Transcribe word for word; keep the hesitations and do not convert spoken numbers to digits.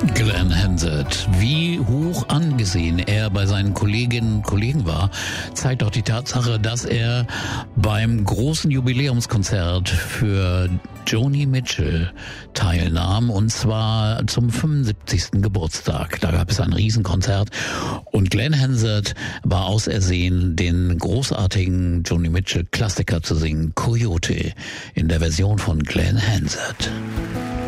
Glen Hansard. Wie hoch angesehen er bei seinen Kolleginnen und Kollegen war, zeigt auch die Tatsache, dass er beim großen Jubiläumskonzert für Joni Mitchell teilnahm, und zwar zum fünfundsiebzigsten Geburtstag. Da gab es ein Riesenkonzert und Glen Hansard war ausersehen, den großartigen Joni Mitchell Klassiker zu singen, Coyote, in der Version von Glen Hansard.